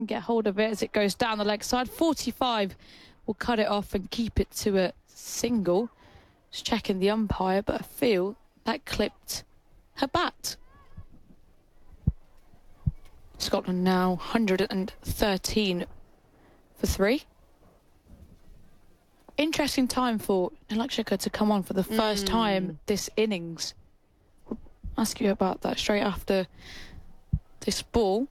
get hold of it as it goes down the leg side. 45 will cut it off and keep it to a single. Just checking the umpire, but I feel that clipped her bat. Scotland now 113 for 3. Interesting time for Nilukshinka to come on for the first time this innings. We'll ask you about that straight after this ball.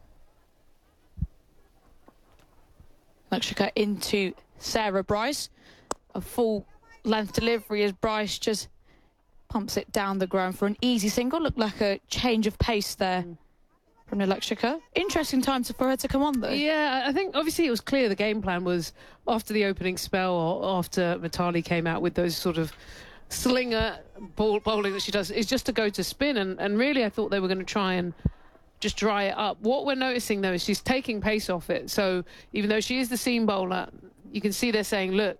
Nilukshinka into Sarah Bryce. A full length delivery as Bryce just pumps it down the ground for an easy single. Looked like a change of pace there from Nilukshinka. Interesting time for her to come on, though. Yeah, I think obviously it was clear the game plan was after the opening spell or after Mitali came out with those sort of slinger bowling that she does, is just to go to spin. And really I thought they were going to try and just dry it up. What we're noticing, though, is she's taking pace off it. So even though she is the seam bowler, you can see they're saying, look.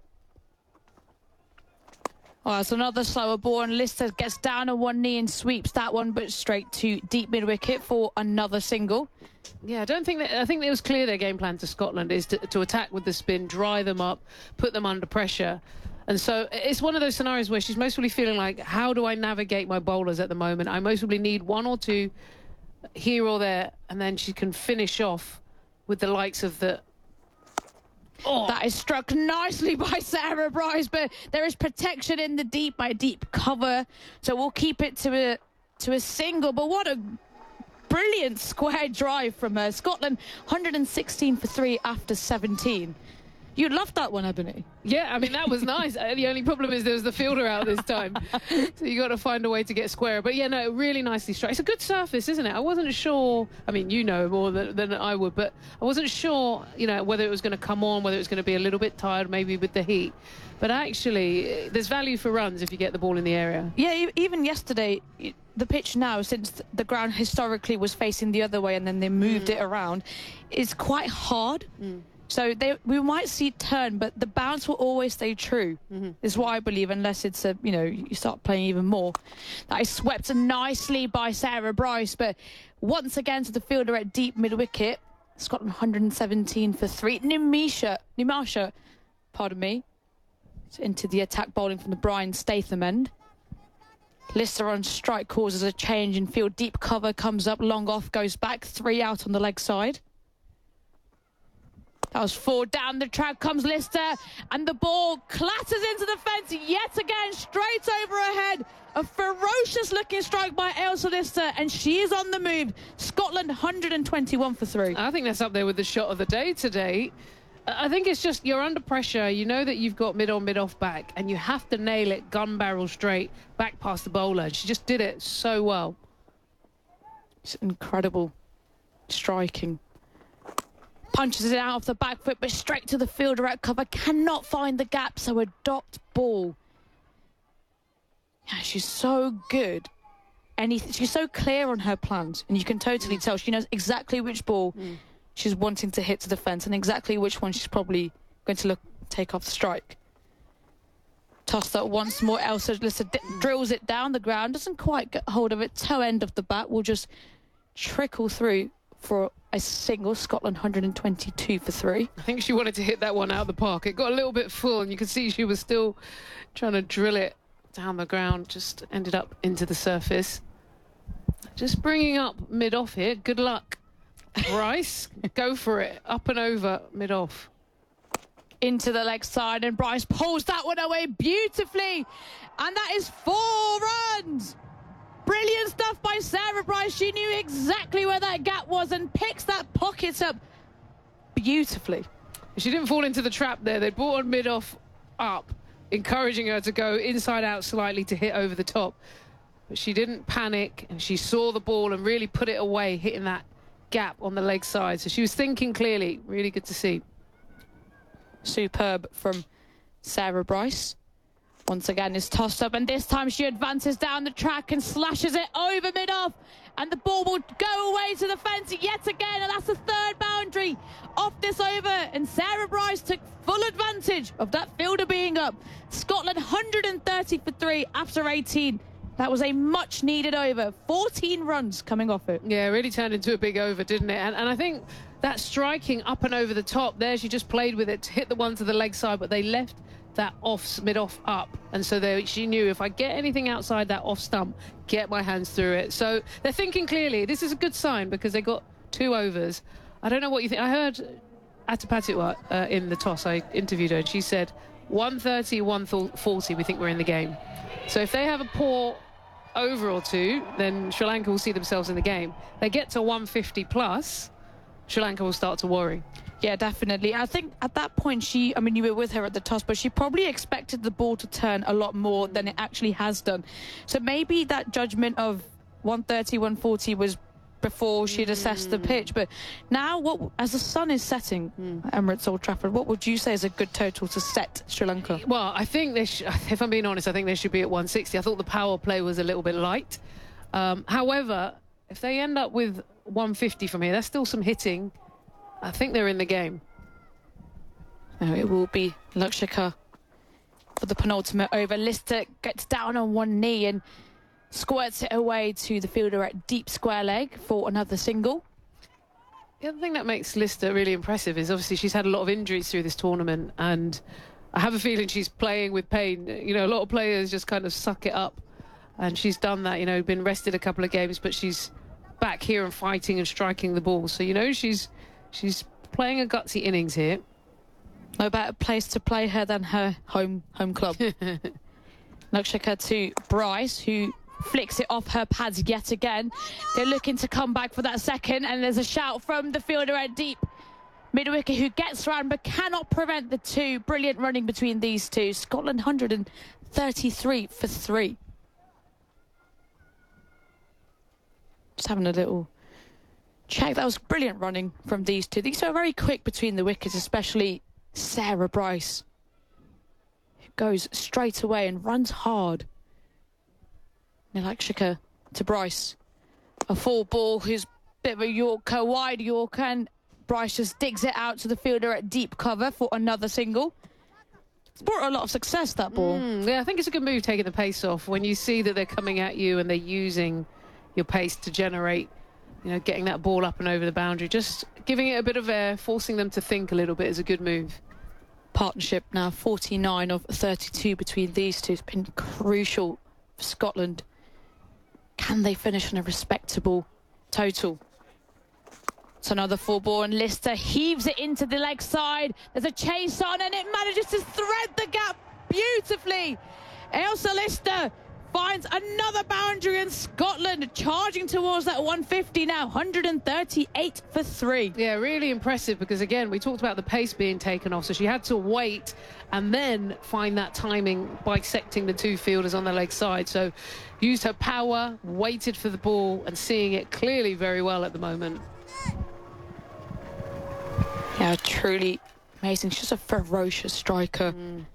Oh, it's another slower ball, and Lister gets down on one knee and sweeps that one, but straight to deep mid-wicket for another single. Yeah, I think it was clear their game plan to Scotland is to attack with the spin, dry them up, put them under pressure. And so it's one of those scenarios where she's mostly feeling like, how do I navigate my bowlers at the moment? I mostly need one or two here or there, and then she can finish off with the likes of the... Oh. That is struck nicely by Sarah Bryce, but there is protection in the deep by deep cover, so we'll keep it to a single. But what a brilliant square drive from her. Scotland 116 for 3 after 17. You loved that one, Ebony. Yeah, I mean, that was nice. The only problem is there was the fielder out this time. So you got to find a way to get square. But yeah, no, really nicely struck. It's a good surface, isn't it? I wasn't sure. I mean, you know more than I would, but I wasn't sure, whether it was going to come on, whether it was going to be a little bit tired, maybe with the heat. But actually, there's value for runs if you get the ball in the area. Yeah, even yesterday, the pitch now, since the ground historically was facing the other way and then they moved it around, is quite hard. So we might see it turn, but the bounce will always stay true, is what I believe, unless it's you start playing even more. That is swept nicely by Sarah Bryce, but once again to the fielder at deep mid-wicket. Scotland 117 for 3. Nimisha, pardon me, into the attack bowling from the Brian Statham end. Lister on strike causes a change in field. Deep cover comes up, long off, goes back. 3 out on the leg side. That was 4 down the track comes Lister, and the ball clatters into the fence yet again, straight over her head. A ferocious looking strike by Ailsa Lister, and she is on the move. Scotland 121 for 3. I think that's up there with the shot of the day today. I think it's just you're under pressure. You know that you've got mid-on, mid-off back, and you have to nail it gun barrel straight back past the bowler. She just did it so well. It's incredible striking. Punches it out off the back foot, but straight to the fielder at cover. Cannot find the gap, so a dot ball. Yeah, she's so good. She's so clear on her plans, and you can totally tell she knows exactly which ball she's wanting to hit to the fence and exactly which one she's probably going to take off the strike. Tossed up once more. Ailsa Lister drills it down the ground, doesn't quite get hold of it. Toe end of the bat will just trickle through for a single. Scotland 122 for 3. I think she wanted to hit that one out of the park. It got a little bit full, and you could see she was still trying to drill it down the ground. Just ended up into the surface. Just bringing up mid-off here. Good luck, Bryce. Go for it. Up and over mid-off. Into the leg side, and Bryce pulls that one away beautifully. And that is 4 runs. Brilliant stuff by Sarah Bryce. She knew exactly where that gap was and picks that pocket up beautifully. She didn't fall into the trap there. They brought on mid-off up, encouraging her to go inside out slightly to hit over the top. But she didn't panic, and she saw the ball and really put it away, hitting that gap on the leg side. So she was thinking clearly. Really good to see. Superb from Sarah Bryce. Once again is tossed up, and this time she advances down the track and slashes it over mid-off, and the ball will go away to the fence yet again, and that's the 3rd boundary off this over, and Sarah Bryce took full advantage of that fielder being up. Scotland 130 for 3 after 18. That was a much needed over. 14 runs coming off it. Yeah, it really turned into a big over, didn't it? And I think that striking up and over the top there, she just played with it to hit the one to the leg side, but they left that mid-off up, and so she knew, if I get anything outside that off stump, get my hands through it. So they're thinking clearly. This is a good sign because they got 2 overs. I don't know what you think. I heard Atapatiwa in the toss. I interviewed her, and she said 130, 140, we think we're in the game. So if they have a poor over or 2, then Sri Lanka will see themselves in the game. They get to 150 plus, Sri Lanka will start to worry. Yeah, definitely. I think at that point, you were with her at the toss, but she probably expected the ball to turn a lot more than it actually has done. So maybe that judgment of 130, 140 was before she'd assessed the pitch. But now, as the sun is setting at Emirates Old Trafford, what would you say is a good total to set Sri Lanka? Well, I think if I'm being honest, I think they should be at 160. I thought the power play was a little bit light. However, if they end up with 150 from here, there's still some hitting. I think they're in the game. No, it will be Lakshika for the penultimate over. Lister gets down on one knee and squirts it away to the fielder at deep square leg for another single. The other thing that makes Lister really impressive is obviously she's had a lot of injuries through this tournament, and I have a feeling she's playing with pain. You know, a lot of players just kind of suck it up, and she's done that, you know, been rested a couple of games, but she's back here and fighting and striking the ball. So, you know, she's playing a gutsy innings here. No better place to play her than her home club. Lakshika to Bryce, who flicks it off her pads yet again. They're looking to come back for that second, and there's a shout from the fielder at deep mid-wicket, who gets round but cannot prevent the 2. Brilliant running between these two. Scotland 133 for 3. Just having a little check. That was brilliant running from these two. These are very quick between the wickets, especially Sarah Bryce, who goes straight away and runs hard. Nilakshika to Bryce. A full ball, who's a bit of a Yorker, wide Yorker, and Bryce just digs it out to the fielder at deep cover for another single. It's brought a lot of success, that ball. Yeah, I think it's a good move taking the pace off. When you see that they're coming at you and they're using your pace to generate, you know, getting that ball up and over the boundary, just giving it a bit of air, forcing them to think a little bit is a good move. Partnership now 49 of 32 between these two. It's been crucial for Scotland. Can they finish on a respectable total? It's another full ball, and Lister heaves it into the leg side. There's a chase on, and it manages to thread the gap beautifully. Ailsa Lister finds another boundary, and Scotland charging towards that 150 now, 138 for 3. Yeah, really impressive, because again, we talked about the pace being taken off, so she had to wait and then find that timing, bisecting the 2 fielders on the leg side. So used her power, waited for the ball, and seeing it clearly very well at the moment. Yeah, truly amazing. She's a ferocious striker.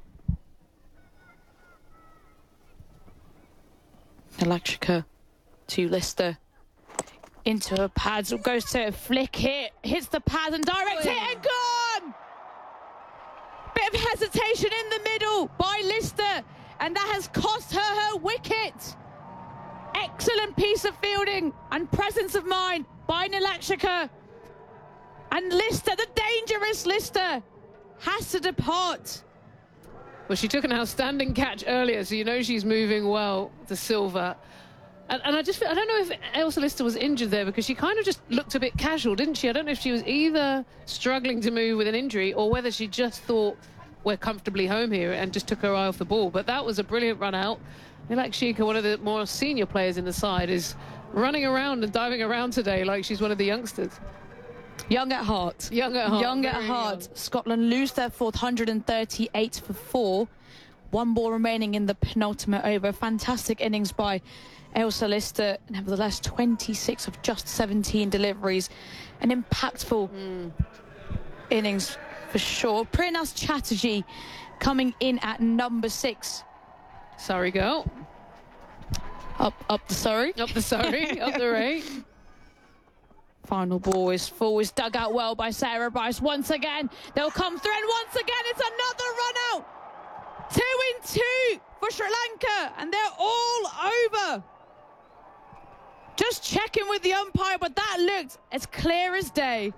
Lakshika to Lister. Into her pads, goes to flick it, hits the pads and direct hit and gone! Bit of hesitation in the middle by Lister, and that has cost her her wicket. Excellent piece of fielding and presence of mind by Nilakshika. And Lister, the dangerous Lister, has to depart. Well, she took an outstanding catch earlier, so you know she's moving well to silver. And I don't know if Ailsa Lister was injured there, because she kind of just looked a bit casual, didn't she? I don't know if she was either struggling to move with an injury or whether she just thought we're comfortably home here and just took her eye off the ball. But that was a brilliant run out. Nilakshika, one of the more senior players in the side, is running around and diving around today like she's one of the youngsters. Young at heart. Young at heart. Young at heart. Young. Scotland lose their 4th, 138 for 4. 1 ball remaining in the penultimate over. Fantastic innings by Ailsa Lister. Nevertheless, 26 of just 17 deliveries. An impactful innings for sure. Prernas Chatterjee coming in at number 6. Surrey girl. Up the Surrey. Up the Surrey. Up the Ray. Final ball is full, is dug out well by Sarah Bryce. Once again, they'll come through, and once again, it's another run out. 2 in 2 for Sri Lanka, and they're all over. Just checking with the umpire, but that looked as clear as day.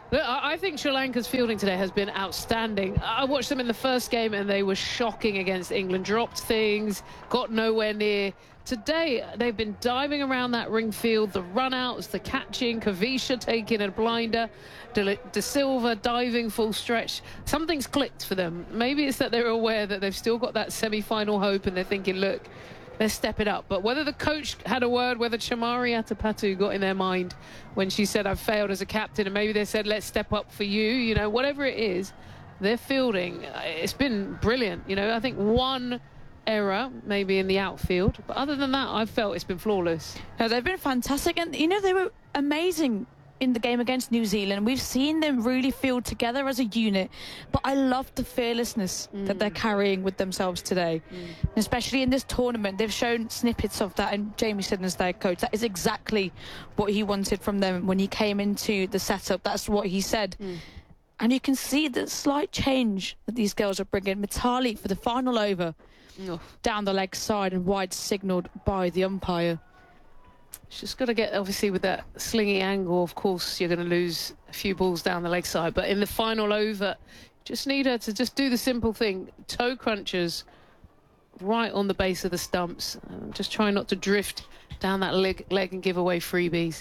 Look, I think Sri Lanka's fielding today has been outstanding. I watched them in the first game and they were shocking against England. Dropped things, got nowhere near. Today, they've been diving around that ring field, the run-outs, the catching, Kavisha taking a blinder, De Silva diving full stretch. Something's clicked for them. Maybe it's that they're aware that they've still got that semi-final hope and they're thinking, look, let's step it up. But whether the coach had a word, whether Chamari Atapatu got in their mind when she said, I've failed as a captain, and maybe they said, let's step up for you, you know, whatever it is, their fielding, it's been brilliant. You know, I think one error maybe in the outfield, but other than that, I've felt it's been flawless. No, they've been fantastic, and you know, they were amazing in the game against New Zealand. We've seen them really field together as a unit, but I love the fearlessness that they're carrying with themselves today. Especially in this tournament, they've shown snippets of that, and Jamie Sidden's their coach. That is exactly what he wanted from them when he came into the setup. That's what he said. And you can see the slight change that these girls are bringing. Mitali for the final over, down the leg side and wide signalled by the umpire. She's just got to get, obviously, with that slingy angle, of course, you're going to lose a few balls down the leg side. But in the final over, just need her to just do the simple thing. Toe crunchers right on the base of the stumps. Just try not to drift down that leg and give away freebies.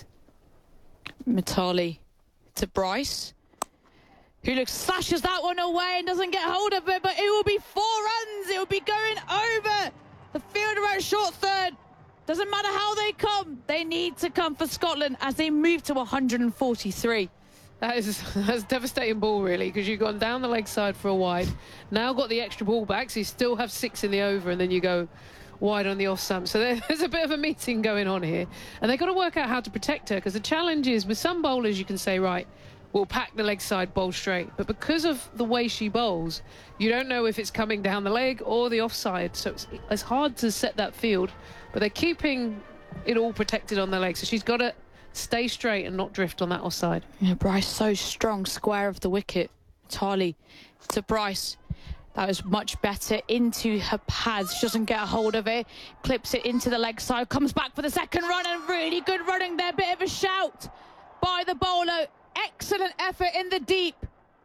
Mitali to Bryce, who slashes that one away and doesn't get hold of it, but it will be 4 runs. It will be going over. The fielder at short third. Doesn't matter how they come. They need to come for Scotland as they move to 143. That's a devastating ball, really, because you've gone down the leg side for a wide. Now got the extra ball back, so you still have 6 in the over, and then you go wide on the off stump. So there's a bit of a meeting going on here. And they've got to work out how to protect her, because the challenge is, with some bowlers, you can say, right, we'll pack the leg side, bowl straight. But because of the way she bowls, you don't know if it's coming down the leg or the offside. So it's hard to set that field. But they're keeping it all protected on the leg. So she's got to stay straight and not drift on that offside. Yeah, Bryce so strong, square of the wicket. Charlie to Bryce. That was much better into her pads. She doesn't get a hold of it. Clips it into the leg side. Comes back for the second run, and really good running there. Bit of a shout by the bowler. Excellent effort in the deep.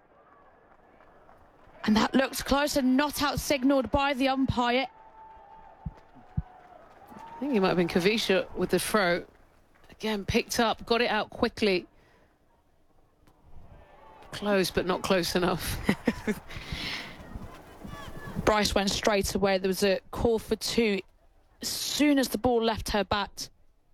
And that looks close and not out signalled by the umpire. I think it might have been Kavisha with the throw. Again, picked up, got it out quickly. Close, but not close enough. Bryce went straight away. There was a call for 2 as soon as the ball left her bat.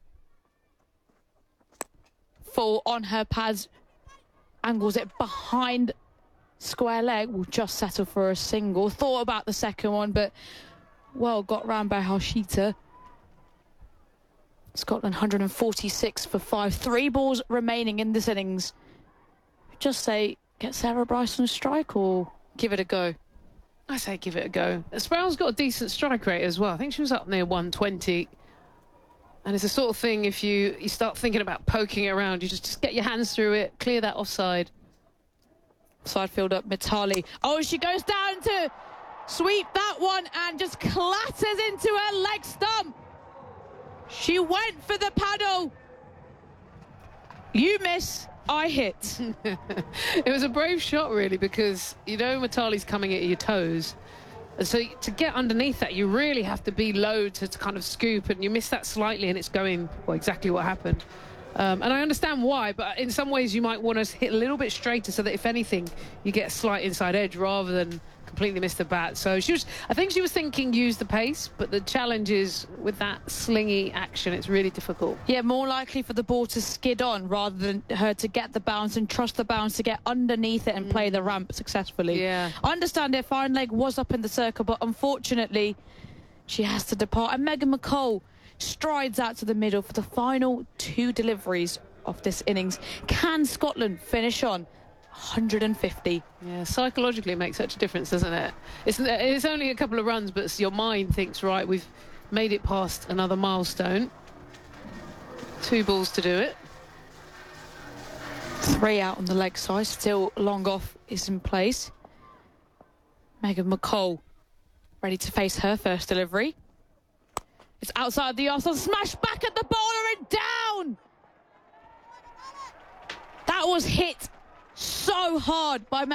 Full on her pads. Angles it behind square leg. Will just settle for a single. Thought about the second one, but well got round by Harshita. Scotland 146 for 5. 3 balls remaining in this innings. Just say, get Sarah Bryce on a strike or give it a go? I say give it a go. Sproul's got a decent strike rate as well. I think she was up near 120. And it's the sort of thing, if you start thinking about poking it around, you just get your hands through it, clear that offside. Side field up, Mitali. Oh, she goes down to sweep that one and just clatters into her leg stump. She went for the paddle. You miss, I hit. It was a brave shot, really, because you know Mitali's coming at your toes. And so to get underneath that, you really have to be low to kind of scoop, and you miss that slightly and it's going, well, exactly what happened. And I understand why, but in some ways you might want to hit a little bit straighter so that if anything, you get a slight inside edge rather than completely miss the bat. So I think she was thinking use the pace, but the challenge is with that slingy action, it's really difficult. Yeah, more likely for the ball to skid on rather than her to get the bounce and trust the bounce to get underneath it and play the ramp successfully. Yeah. I understand her fine leg was up in the circle, but unfortunately she has to depart. And Megan McCall strides out to the middle for the final 2 deliveries of this innings. Can Scotland finish on 150? Yeah, psychologically it makes such a difference, doesn't it? It's only a couple of runs, but your mind thinks, right, we've made it past another milestone. 2 balls to do it. 3 out on the leg side. Still long off is in place. Megan McCall ready to face her first delivery. It's outside the offside. Smash back at the bowler and down. That was hit so hard by